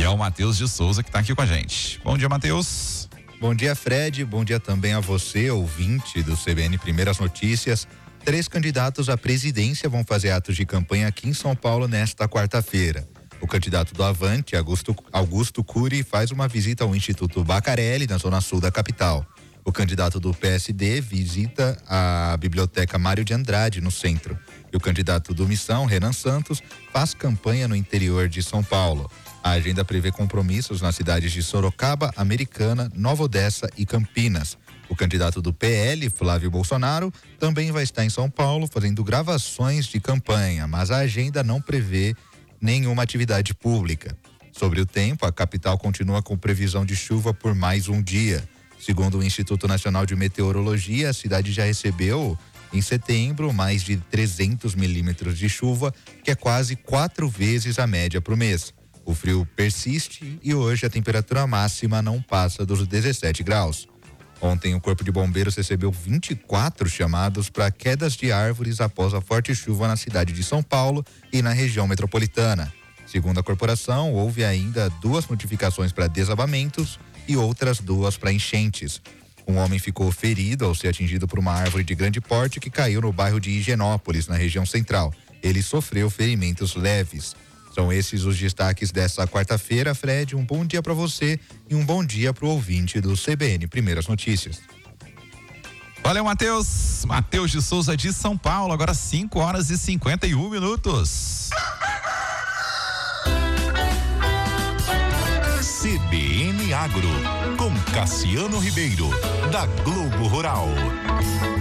E é o Matheus de Souza que está aqui com a gente. Bom dia, Matheus. Bom dia, Fred. Bom dia também a você, ouvinte do CBN Primeiras Notícias. 3 candidatos à presidência vão fazer atos de campanha aqui em São Paulo nesta quarta-feira. O candidato do Avante, Augusto Cury, faz uma visita ao Instituto Bacarelli, na zona sul da capital. O candidato do PSD visita a Biblioteca Mário de Andrade, no centro. E o candidato do Missão, Renan Santos, faz campanha no interior de São Paulo. A agenda prevê compromissos nas cidades de Sorocaba, Americana, Nova Odessa e Campinas. O candidato do PL, Flávio Bolsonaro, também vai estar em São Paulo fazendo gravações de campanha, mas a agenda não prevê nenhuma atividade pública. Sobre o tempo, a capital continua com previsão de chuva por mais um dia. Segundo o Instituto Nacional de Meteorologia, a cidade já recebeu, em setembro, mais de 300 milímetros de chuva, que é quase 4 vezes a média para o mês. O frio persiste e hoje a temperatura máxima não passa dos 17 graus. Ontem, o Corpo de Bombeiros recebeu 24 chamados para quedas de árvores após a forte chuva na cidade de São Paulo e na região metropolitana. Segundo a corporação, houve ainda 2 notificações para desabamentos e outras 2 para enchentes. Um homem ficou ferido ao ser atingido por uma árvore de grande porte que caiu no bairro de Higienópolis, na região central. Ele sofreu ferimentos leves. São esses os destaques dessa quarta-feira, Fred. Um bom dia para você e um bom dia para o ouvinte do CBN Primeiras Notícias. Valeu, Matheus. Matheus de Souza de São Paulo, agora 5h51. CBN Agro, com Cassiano Ribeiro, da Globo Rural.